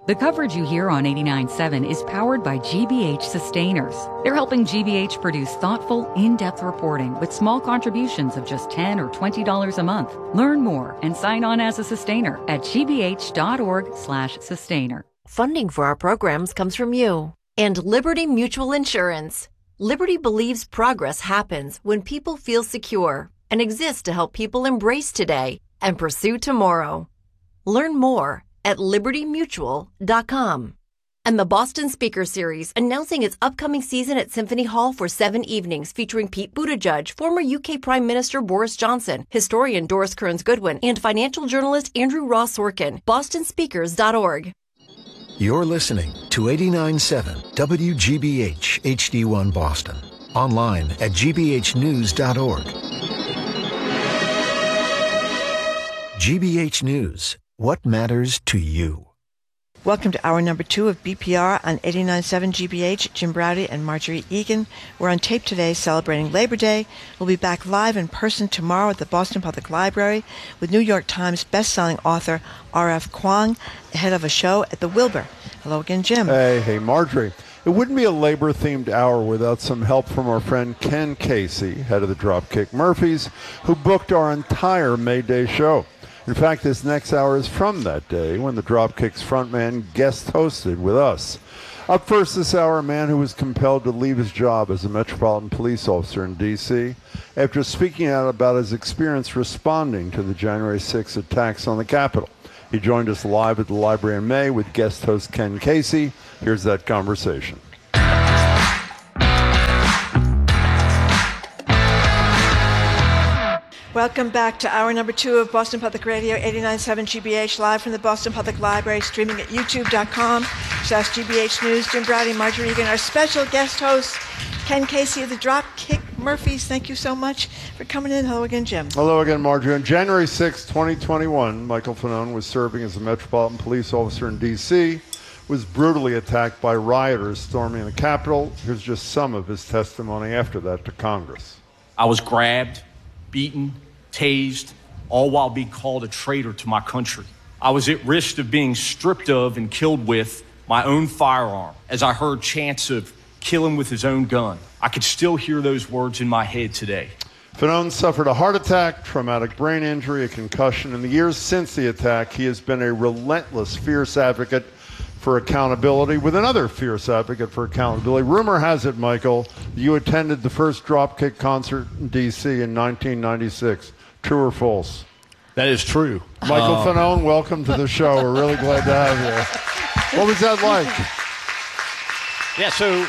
The coverage you hear on 89.7 is powered by GBH Sustainers. They're helping GBH produce thoughtful, in-depth reporting with small contributions of just $10 or $20 a month. Learn more and sign on as a sustainer at gbh.org/sustainer. Funding for our programs comes from you and Liberty Mutual Insurance. Liberty believes progress happens when people feel secure and exists to help people embrace today and pursue tomorrow. Learn more at libertymutual.com. And the Boston Speaker Series, announcing its upcoming season at Symphony Hall for 7 evenings, featuring Pete Buttigieg, former UK Prime Minister Boris Johnson, historian Doris Kearns Goodwin, and financial journalist Andrew Ross Sorkin. BostonSpeakers.org. You're listening to 89.7 WGBH HD1 Boston. Online at gbhnews.org. GBH News. What matters to you? Welcome to hour number 2 of BPR on 89.7 GBH. Jim Browdy and Marjorie Egan. We're on tape today celebrating Labor Day. We'll be back live in person tomorrow at the Boston Public Library with New York Times best-selling author R.F. Kuang ahead of a show at the Wilbur. Hello again, Jim. Hey, Marjorie. It wouldn't be a labor-themed hour without some help from our friend Ken Casey, head of the Dropkick Murphys, who booked our entire May Day show. In fact, this next hour is from that day when the Dropkicks frontman guest hosted with us. Up first this hour, a man who was compelled to leave his job as a Metropolitan Police officer in D.C. after speaking out about his experience responding to the January 6 attacks on the Capitol. He joined us live at the library in May with guest host Ken Casey. Here's that conversation. Welcome back to hour number 2 of Boston Public Radio, 89.7 GBH, live from the Boston Public Library, streaming at youtube.com/GBH News. Jim Browdy, Marjorie Egan, our special guest host, Ken Casey of the Dropkick Murphys. Thank you so much for coming in. Hello again, Jim. Hello again, Marjorie. On January 6, 2021, Michael Fanone was serving as a Metropolitan Police officer in D.C., was brutally attacked by rioters storming the Capitol. Here's just some of his testimony after that to Congress. I was grabbed, beaten, tased, all while being called a traitor to my country. I was at risk of being stripped of and killed with my own firearm as I heard chants of kill him with his own gun. I could still hear those words in my head today. Fanone suffered a heart attack, traumatic brain injury, a concussion. In the years since the attack, he has been a relentless, fierce advocate for accountability with another fierce advocate for accountability. Rumor has it, Michael, you attended the first Dropkick concert in D.C. in 1996. True or false? That is true. Michael Fanone, welcome to the show. We're really glad to have you. What was that like? Yeah, so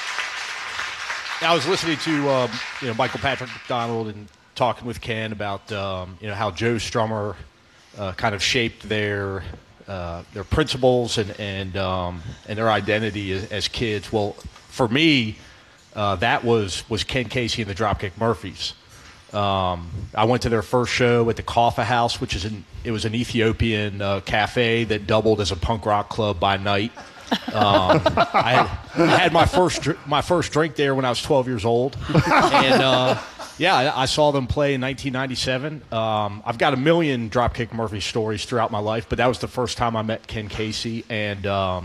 I was listening to Michael Patrick McDonald and talking with Ken about how Joe Strummer kind of shaped their principles and their identity as kids. Well, for me, that was Ken Casey and the Dropkick Murphys. I went to their first show at the Kaffa House, which it was an Ethiopian cafe that doubled as a punk rock club by night. I had my first drink there when I was 12 years old, and I saw them play in 1997. I've got a million Dropkick Murphy stories throughout my life, but that was the first time I met Ken Casey, and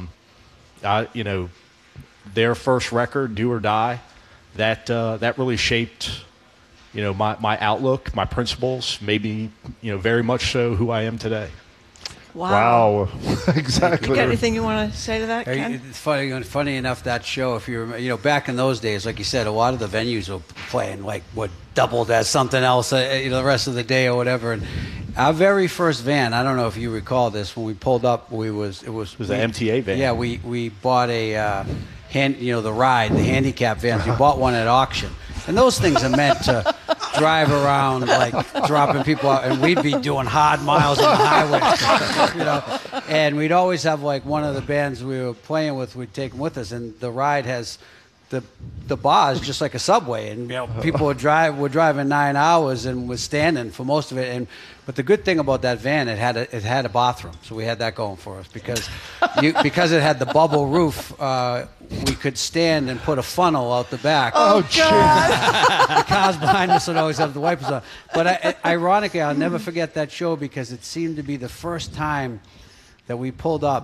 their first record, Do or Die, that really shaped my outlook, my principles, maybe very much so who I am today. Wow. Exactly. You got anything you want to say to that, Ken? It's funny enough, that show, if you remember, back in those days, like you said, a lot of the venues were playing like what doubled as something else, the rest of the day or whatever. And our very first van, I don't know if you recall this, when we pulled up, it was the MTA van. Yeah, we bought the handicap vans. We bought one at auction. And those things are meant to drive around, like dropping people out, and we'd be doing hard miles on the highway, And we'd always have like one of the bands we were playing with, we'd take them with us, and the ride has the bar is just like a subway, and people were driving 9 hours and was standing for most of it. But the good thing about that van, it had a bathroom, so we had that going for us because it had the bubble roof. We could stand and put a funnel out the back. Oh, God. The cars behind us would always have the wipers on. But ironically, I'll never forget that show because it seemed to be the first time that we pulled up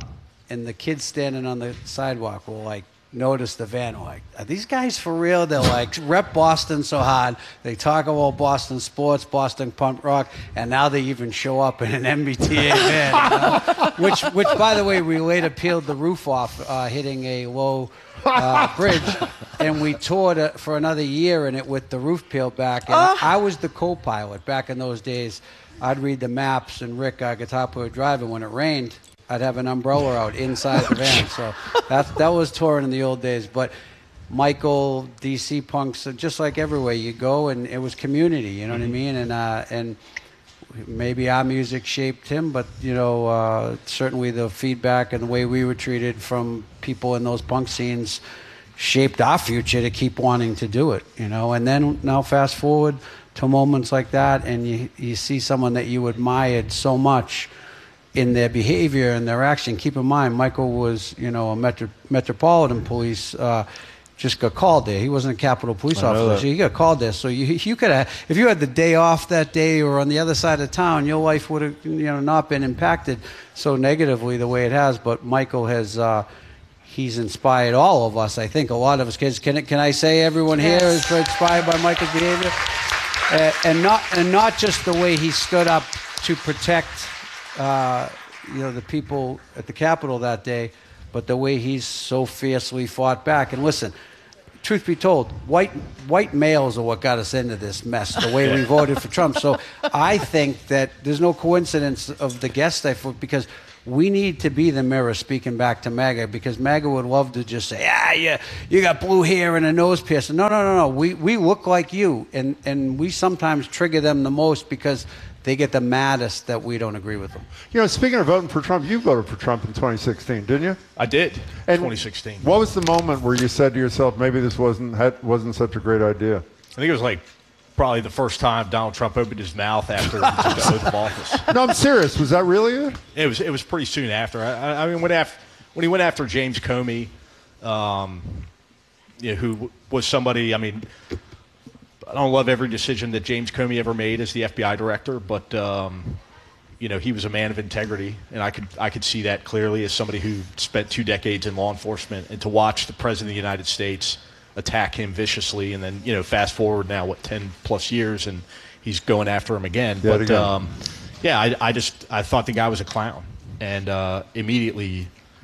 and the kids standing on the sidewalk will like notice the van. We're like, are these guys for real? They're like rep Boston so hard. They talk about Boston sports, Boston punk rock, and now they even show up in an MBTA van. Which by the way, we later peeled the roof off, hitting a low bridge, and we toured it for another year in it with the roof peeled back. And I was the co-pilot back in those days. I'd read the maps, and Rick, our guitar player, driving. When it rained, I'd have an umbrella out inside the van. So that was touring in the old days. But Michael, DC punks, just like everywhere you go, and it was community. You know what I mean? And maybe our music shaped him, but certainly the feedback and the way we were treated from people in those punk scenes shaped our future to keep wanting to do it. And then now fast forward to moments like that, and you see someone that you admired so much in their behavior and their action. Keep in mind, Michael was, a Metropolitan Police. Just got called there. He wasn't a Capitol Police officer. So he got called there. So you could have, if you had the day off that day or on the other side of town, your life would have not been impacted so negatively the way it has. But Michael has he's inspired all of us. I think a lot of us kids. Can I say everyone here is inspired by Michael's behavior, and not just the way he stood up to protect the people at the Capitol that day, but the way he's so fiercely fought back. And listen, truth be told, white males are what got us into this mess, the way we voted for Trump. So I think that there's no coincidence of the guest because we need to be the mirror speaking back to MAGA, because MAGA would love to just say, you got blue hair and a nose piercing. No. We look like you, and we sometimes trigger them the most because they get the maddest that we don't agree with them. Speaking of voting for Trump, you voted for Trump in 2016, didn't you? I did. In 2016. What was the moment where you said to yourself, maybe this wasn't such a great idea? I think it was like probably the first time Donald Trump opened his mouth after he took the oath of office. No, I'm serious. Was that really it? It was pretty soon after. I mean, when he went after James Comey, who was somebody. I mean, I don't love every decision that James Comey ever made as the FBI director, but he was a man of integrity, and I could see that clearly as somebody who spent 2 decades in law enforcement, and to watch the President of the United States attack him viciously, and then fast forward now 10 plus years, and he's going after him again. Yeah, but I thought the guy was a clown, and immediately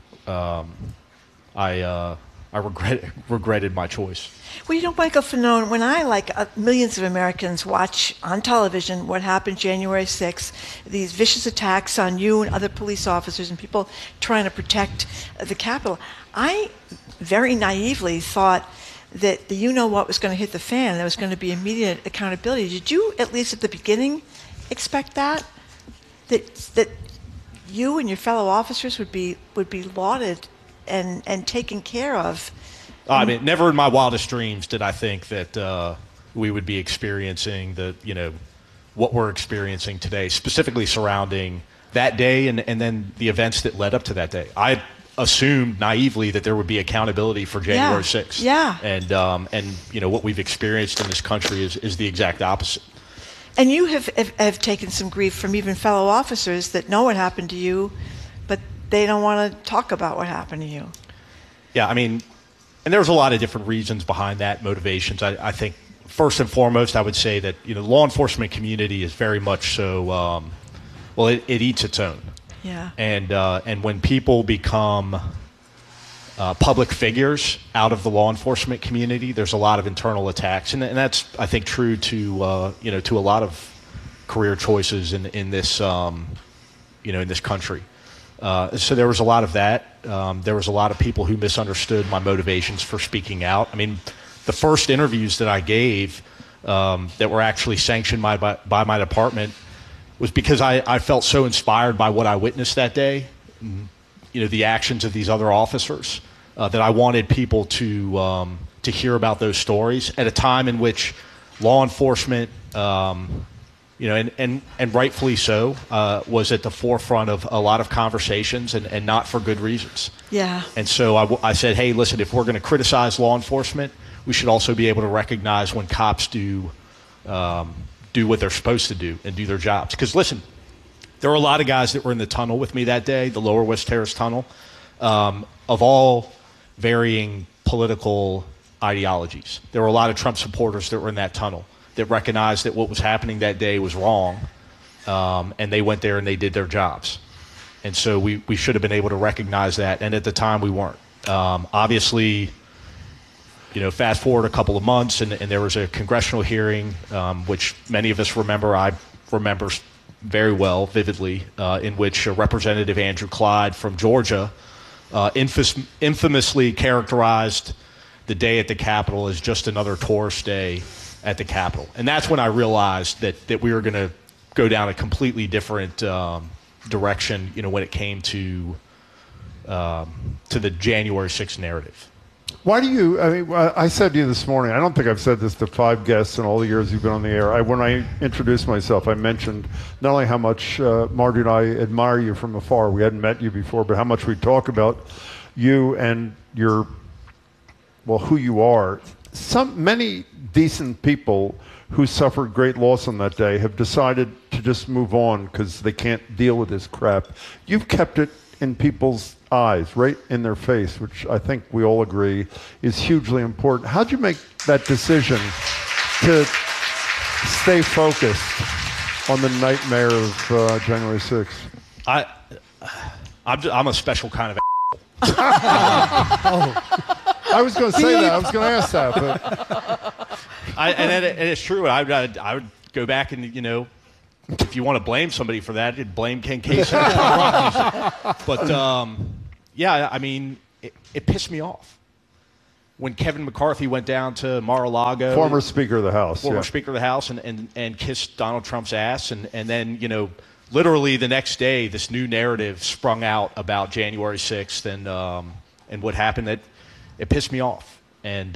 I regretted my choice. Well, Michael Fanone, when I, like millions of Americans, watch on television what happened January 6th, these vicious attacks on you and other police officers and people trying to protect the Capitol, I very naively thought that what was going to hit the fan, there was going to be immediate accountability. Did you, at least at the beginning, expect that? That you and your fellow officers would be lauded and taken care of? I mean, never in my wildest dreams did I think that we would be experiencing what we're experiencing today, specifically surrounding that day and then the events that led up to that day. I assumed naively that there would be accountability for January 6th. Yeah. And what we've experienced in this country is the exact opposite. And you have taken some grief from even fellow officers that know what happened to you, but they don't want to talk about what happened to you. Yeah, I mean, and there's a lot of different reasons behind that, motivations. I think first and foremost, I would say that the law enforcement community is very much so. It eats its own. Yeah. And when people become public figures out of the law enforcement community, there's a lot of internal attacks, and that's I think true to to a lot of career choices in this in this country. So there was a lot of that. There was a lot of people who misunderstood my motivations for speaking out. I mean, the first interviews that I gave that were actually sanctioned by my department was because I felt so inspired by what I witnessed that day, the actions of these other officers, that I wanted people to hear about those stories at a time in which law enforcement, and rightfully so, was at the forefront of a lot of conversations and not for good reasons. Yeah. And so I said, hey, listen, if we're going to criticize law enforcement, we should also be able to recognize when cops do what they're supposed to do and do their jobs. Because listen, there were a lot of guys that were in the tunnel with me that day, the Lower West Terrace Tunnel, of all varying political ideologies. There were a lot of Trump supporters that were in that tunnel that recognized that what was happening that day was wrong, and they went there and they did their jobs. And so we should have been able to recognize that, and at the time we weren't. Obviously, fast forward a couple of months, and there was a congressional hearing, which many of us remember. I remember very well, vividly, in which Representative Andrew Clyde from Georgia infamously characterized the day at the Capitol as just another tourist day at the Capitol. And that's when I realized that we were going to go down a completely different direction, when it came to the January 6th narrative. Why do you, I said to you this morning, I don't think I've said this to 5 guests in all the years you've been on the air. When I introduced myself, I mentioned not only how much Margie and I admire you from afar, we hadn't met you before, but how much we talk about you and who you are. Many decent people who suffered great loss on that day have decided to just move on because they can't deal with this crap. You've kept it in people's eyes, right in their face, which I think we all agree is hugely important. How'd you make that decision to stay focused on the nightmare of January 6th? I'm a special kind of I was going to say that. I was going to ask that, but and it's true. I would go back and if you want to blame somebody for that, you'd blame Ken Casey. But it pissed me off when Kevin McCarthy went down to Mar-a-Lago, former Speaker of the House, Speaker of the House, and kissed Donald Trump's ass, and then literally the next day, this new narrative sprung out about January 6th and what happened. That it pissed me off, and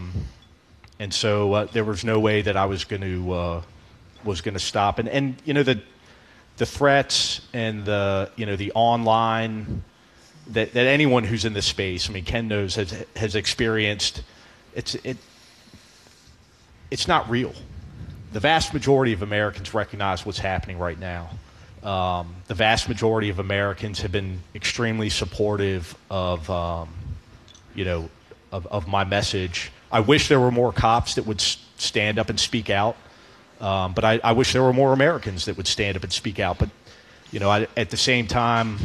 so there was no way that I was going to stop. And the threats and the online that anyone who's in this space, Ken knows, has experienced. It's not real. The vast majority of Americans recognize what's happening right now. The vast majority of Americans have been extremely supportive of my message. I wish there were more cops that would stand up and speak out, but I wish there were more Americans that would stand up and speak out. But at the same time,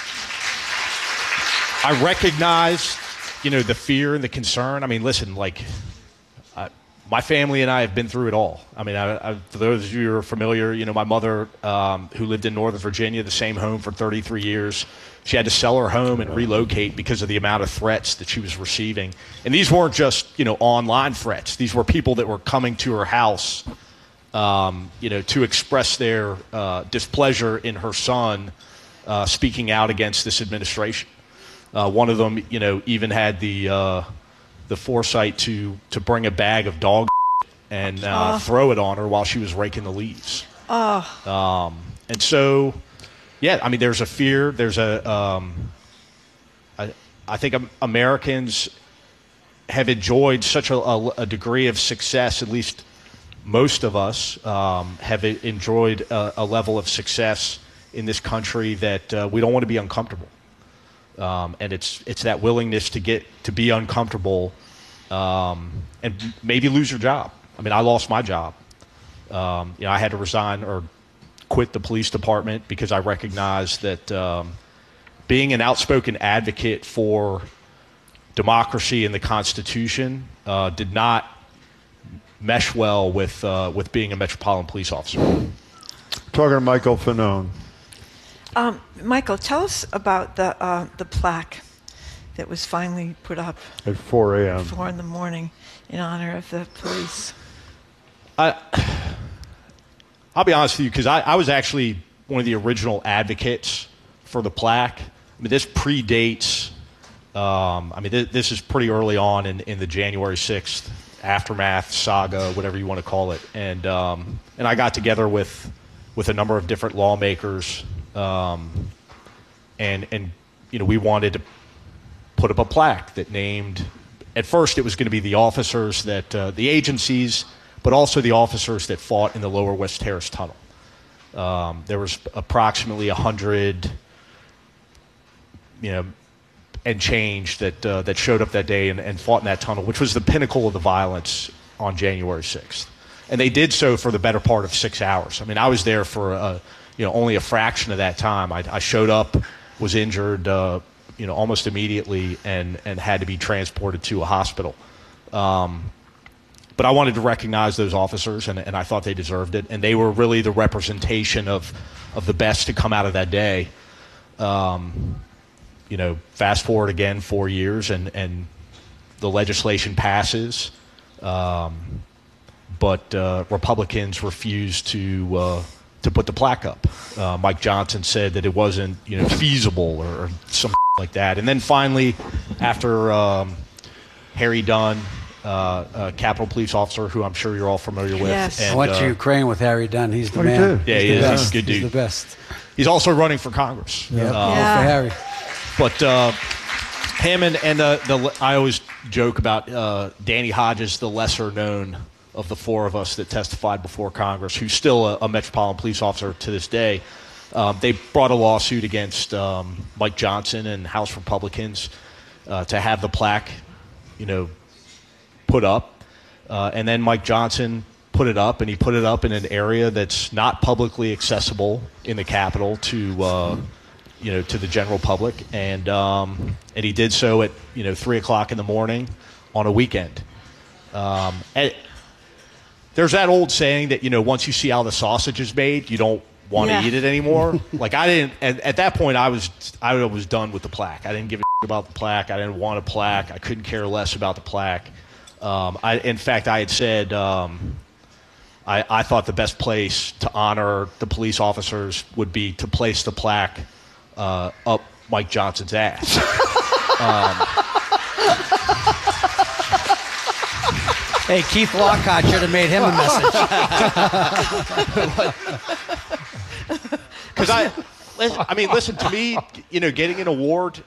I recognize the fear and the concern. Listen, my family and I have been through it all. For those of you who are familiar, my mother, who lived in Northern Virginia, the same home for 33 years, she had to sell her home and relocate because of the amount of threats that she was receiving. And these weren't just, online threats. These were people that were coming to her house, to express their displeasure in her son speaking out against this administration. One of them, even had the foresight to bring a bag of dog and throw it on her while she was raking the leaves. And so, there's a fear. There's I think Americans have enjoyed such a degree of success, at least most of us have enjoyed a level of success in this country that we don't want to be uncomfortable. And it's that willingness to be uncomfortable and maybe lose your job. I lost my job. I had to resign or quit the police department because I recognized that being an outspoken advocate for democracy and the Constitution did not mesh well with being a Metropolitan Police officer. Talking to Michael Fanone. Michael, tell us about the plaque that was finally put up at 4 a.m. 4 in the morning in honor of the police. I'll be honest with you, because I was actually one of the original advocates for the plaque. This predates. This is pretty early on in the January 6th aftermath saga, whatever you want to call it, and I got together with a number of different lawmakers. And we wanted to put up a plaque that named, at first it was going to be the officers that, the agencies, but also the officers that fought in the Lower West Terrace Tunnel. There was approximately 100, and change that showed up that day and fought in that tunnel, which was the pinnacle of the violence on January 6th. And they did so for the better part of 6 hours. I mean, I was there for only a fraction of that time. I showed up, was injured, almost immediately, and had to be transported to a hospital. But I wanted to recognize those officers, and I thought they deserved it. And they were really the representation of the best to come out of that day. Fast forward again 4 years, and the legislation passes, but Republicans refused to put the plaque up. Mike Johnson said that it wasn't feasible or some like that. And then finally, after Harry Dunn, a Capitol Police officer who I'm sure you're all familiar with. Yes. I went to Ukraine with Harry Dunn. He's the What do you man. do? Yeah, he is. He's a good dude. He's the best. He's also running for Congress. For Harry. But him and I always joke about Danny Hodges, the lesser known of the four of us that testified before Congress, who's still a Metropolitan Police officer to this day. They brought a lawsuit against Mike Johnson and House Republicans to have the plaque, put up. And then Mike Johnson put it up, and he put it up in an area that's not publicly accessible in the Capitol to the general public, and he did so at 3:00 in the morning on a weekend. And there's that old saying that once you see how the sausage is made, you don't want to eat it anymore. Like I didn't at that point. I was done with the plaque. I didn't give a shit about the plaque. I didn't want a plaque. I couldn't care less about the plaque. In fact, I had said I thought the best place to honor the police officers would be to place the plaque up Mike Johnson's ass. Hey, Keith Lockhart should have made him a message. Because listen to me. Getting an award.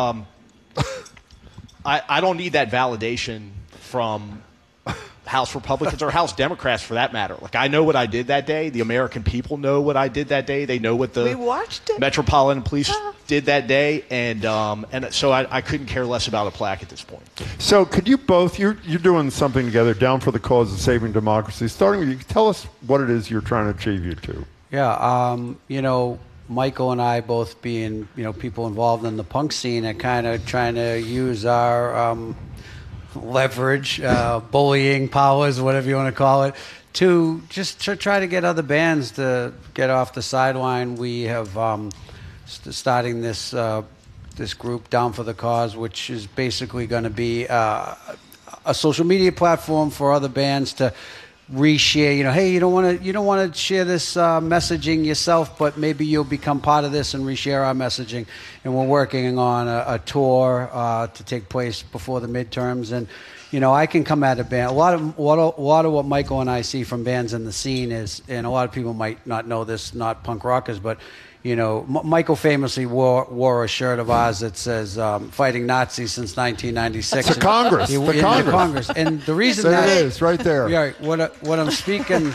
I don't need that validation from House Republicans or House Democrats for that matter. Like I know what I did that day. The American people know what I did that day. They know what the Metropolitan Police did that day, and so I couldn't care less about a plaque at this point. So could you both, you're doing something together, Down for the Cause of Saving Democracy. Starting with you, tell us what it is you're trying to achieve, you two. Yeah, Michael and I both being, people involved in the punk scene and kind of trying to use our leverage, bullying powers, whatever you want to call it, to just try to get other bands to get off the sideline. We have starting this group, Down for the Cause, which is basically going to be a social media platform for other bands to reshare. Hey, you don't want to share this messaging yourself, but maybe you'll become part of this and reshare our messaging. And we're working on a tour to take place before the midterms. And I can come at a band. A lot of what Michael and I see from bands in the scene is, and a lot of people might not know this, not punk rockers, but Michael famously wore a shirt of ours that says "Fighting Nazis since 1996." It's the Congress. The Congress. And the reason there it is, right there. Yeah, what I'm speaking,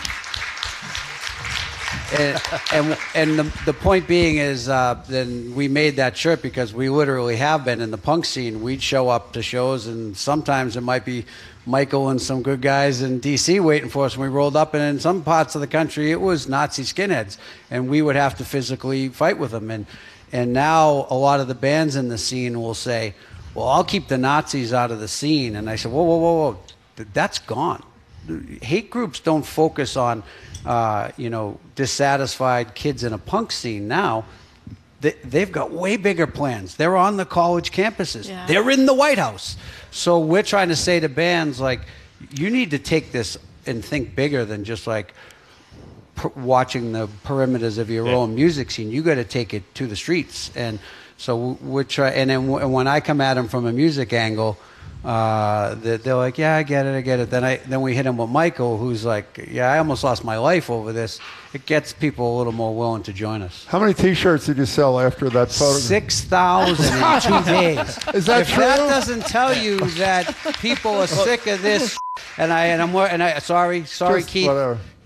and the point being is, then we made that shirt because we literally have been in the punk scene. We'd show up to shows, and sometimes it might be Michael and some good guys in D.C. waiting for us when we rolled up, and in some parts of the country it was Nazi skinheads, and we would have to physically fight with them. And now a lot of the bands in the scene will say, well, I'll keep the Nazis out of the scene. And I said, whoa, that's gone. Hate groups don't focus on dissatisfied kids in a punk scene now. They've got way bigger plans. They're on the college campuses. Yeah. They're in the White House. So we're trying to say to bands, like, you need to take this and think bigger than just like watching the perimeters of your own music scene. You got to take it to the streets. And so we're trying. And then when I come at them from a music angle, they're like, yeah, I get it. Then we hit him with Michael, who's like, yeah, I almost lost my life over this. It gets people a little more willing to join us. How many T-shirts did you sell after that photo? 6,000 in 2 days. Is that if true? That doesn't tell you that people are sick of this. Sorry, Just Keith. whatever.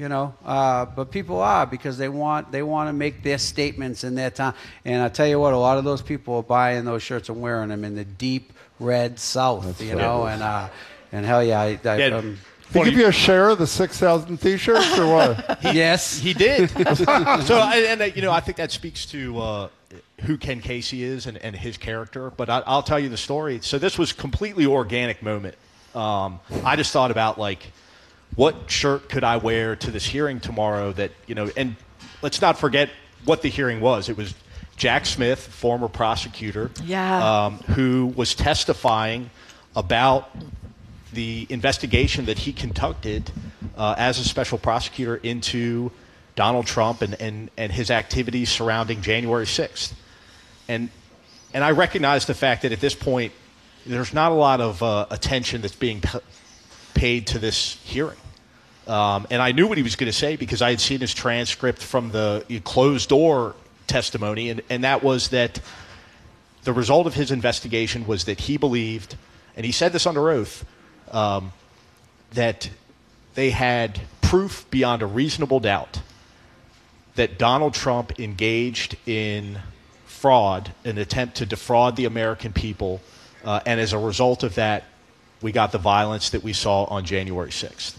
you know. But people are, because they want to make their statements in their time. And I tell you what, a lot of those people are buying those shirts and wearing them in the deep red South, That's you know. And hell yeah, Did he give you a share of the 6,000 T-shirts or what? Yes, he did. So, you know, I think that speaks to who Ken Casey is and his character. But I'll tell you the story. So this was completely organic moment. I just thought about, like, what shirt could I wear to this hearing tomorrow that, you know, and let's not forget what the hearing was. It was Jack Smith, former prosecutor, who was testifying about the investigation that he conducted as a special prosecutor into Donald Trump and his activities surrounding January 6th. And I recognize the fact that at this point, there's not a lot of attention that's being paid to this hearing. And I knew what he was going to say because I had seen his transcript from the closed-door testimony, and that was that the result of his investigation was that he believed, and he said this under oath, that they had proof beyond a reasonable doubt that Donald Trump engaged in fraud, an attempt to defraud the American people, and as a result of that, we got the violence that we saw on January 6th.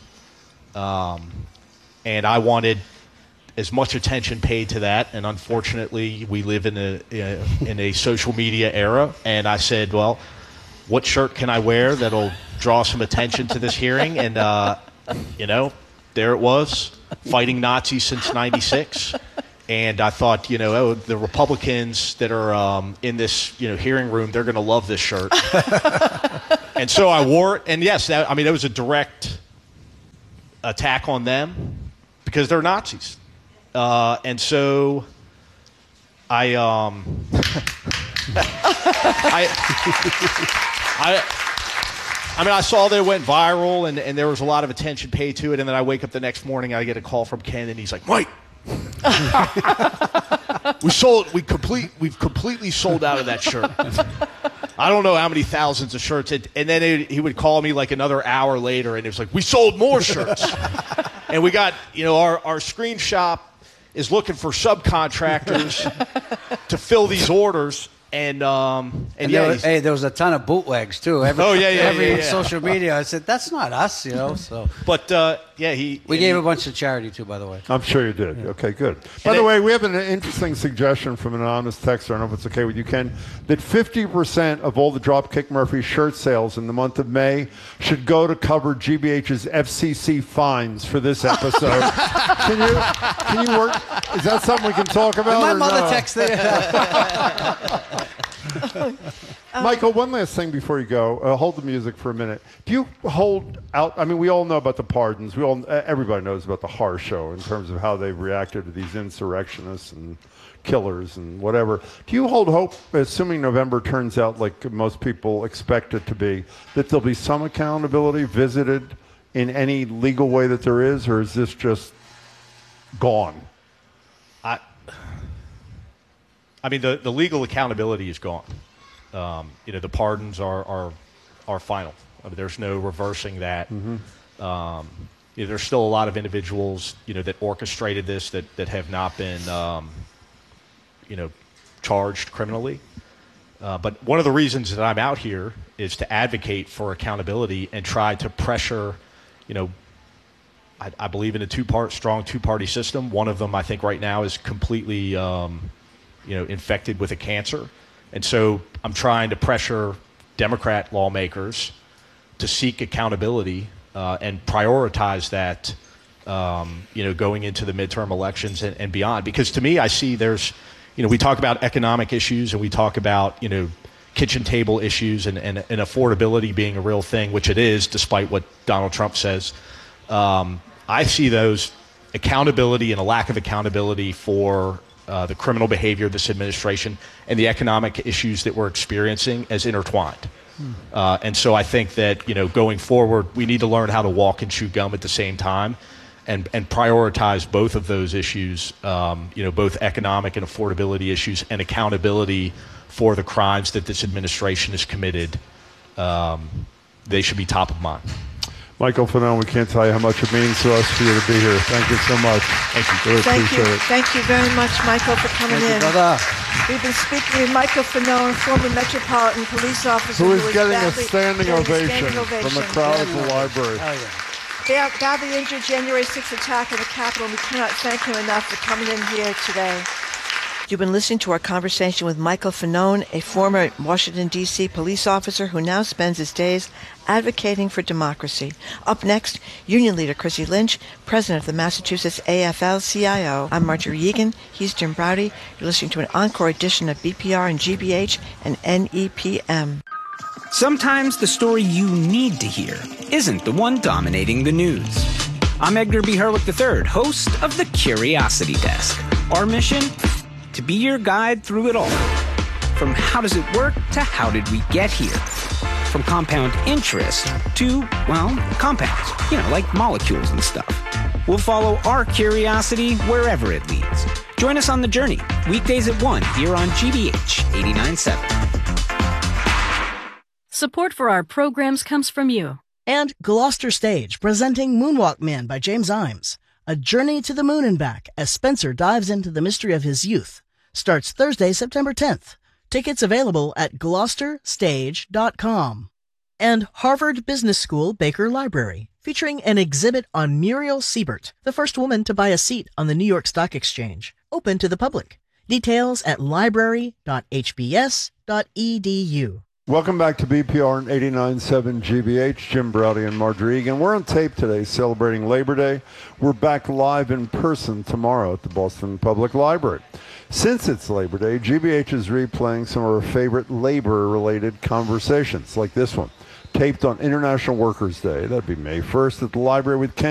And I wanted as much attention paid to that, and unfortunately, we live in a social media era, and I said, well, what shirt can I wear that'll draw some attention to this hearing? And, you know, there it was, fighting Nazis since 96. And I thought, you know, oh, the Republicans that are in this, you know, hearing room, they're going to love this shirt. And so I wore it. And yes, it was a direct attack on them because they're Nazis. And so I saw that it went viral, and there was a lot of attention paid to it. And then I wake up the next morning, I get a call from Ken, and he's like, Mike, we've completely sold out of that shirt. I don't know how many thousands of shirts. And then he would call me like another hour later, and it was like, we sold more shirts. And we got, you know, our screen shop is looking for subcontractors to fill these orders. And there was a ton of bootlegs too. Every social media, I said, that's not us, you know. So, but we gave a bunch to charity too, by the way. I'm sure you did. Yeah. Okay, good. By the way, we have an interesting suggestion from an anonymous texter. I don't know if it's okay with you, Ken. That 50% of all the Dropkick Murphy shirt sales in the month of May should go to cover GBH's FCC fines for this episode. Can you work? Is that something we can talk about? My mother texted. Michael, one last thing before you go. Hold the music for a minute. Do you hold out? I mean, we all know about the pardons. Everybody knows about the horror show in terms of how they've reacted to these insurrectionists and killers and whatever. Do you hold hope, assuming November turns out like most people expect it to be, that there'll be some accountability visited in any legal way that there is, or is this just gone? I mean, the legal accountability is gone. You know, the pardons are final. I mean, there's no reversing that. Mm-hmm. You know, there's still a lot of individuals, you know, that orchestrated this that have not been, you know, charged criminally. But one of the reasons that I'm out here is to advocate for accountability and try to pressure, you know, I believe in a strong two-party system. One of them, I think, right now is completely you know, infected with a cancer. And so I'm trying to pressure Democrat lawmakers to seek accountability and prioritize that, you know, going into the midterm elections and beyond. Because to me, I see there's, you know, we talk about economic issues and we talk about, you know, kitchen table issues and affordability being a real thing, which it is, despite what Donald Trump says. I see those accountability and a lack of accountability for the criminal behavior of this administration and the economic issues that we're experiencing as intertwined. And so I think that, you know, going forward, we need to learn how to walk and chew gum at the same time and prioritize both of those issues, you know, both economic and affordability issues and accountability for the crimes that this administration has committed. They should be top of mind. Michael Fanone, we can't tell you how much it means to us for you to be here. Thank you so much. Thank you. Really Thank appreciate you. it. Thank you very much, Michael, for coming Thank you, in. brother. We've been speaking with Michael Fanone, former Metropolitan Police officer Who is was getting a badly- standing getting a ovation standing ovation. from a crowd at the library. Oh, yeah. Badly injured January 6th attack on the Capitol, and we cannot thank him enough for coming in here today. You've been listening to our conversation with Michael Fanone, a former Washington, D.C. police officer who now spends his days advocating for democracy. Up next, Union Leader Chrissy Lynch, President of the Massachusetts AFL-CIO. I'm Marjorie Egan. He's Jim Browdy. You're listening to an encore edition of BPR and GBH and NEPM. Sometimes the story you need to hear isn't the one dominating the news. I'm Edgar B. Herwick III, host of The Curiosity Desk. Our mission? To be your guide through it all. From how does it work to how did we get here? From compound interest to, well, compounds. You know, like molecules and stuff. We'll follow our curiosity wherever it leads. Join us on the journey, weekdays at 1 here on GBH 89.7. Support for our programs comes from you. And Gloucester Stage, presenting Moonwalk Man by James Imes. A journey to the moon and back as Spencer dives into the mystery of his youth. Starts Thursday, September 10th. Tickets available at gloucesterstage.com. And Harvard Business School Baker Library, featuring an exhibit on Muriel Siebert, the first woman to buy a seat on the New York Stock Exchange. Open to the public. Details at library.hbs.edu. Welcome back to BPR and 89.7 GBH. Jim Browdy and Marjorie Egan. We're on tape today celebrating Labor Day. We're back live in person tomorrow at the Boston Public Library. Since it's Labor Day, GBH is replaying some of our favorite labor-related conversations, like this one, taped on International Workers' Day. That'd be May 1st at the library with Ken